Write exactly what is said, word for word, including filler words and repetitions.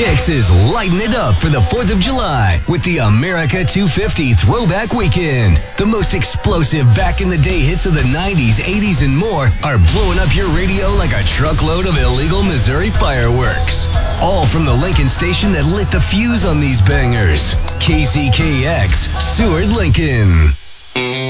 Kicks is lighting it up for the fourth of July with the America two fifty Throwback Weekend. The most explosive back-in-the-day hits of the nineties, eighties, and more are blowing up your radio like a truckload of illegal Missouri fireworks. All from the Lincoln station that lit the fuse on these bangers. K C K X, Seward, Lincoln.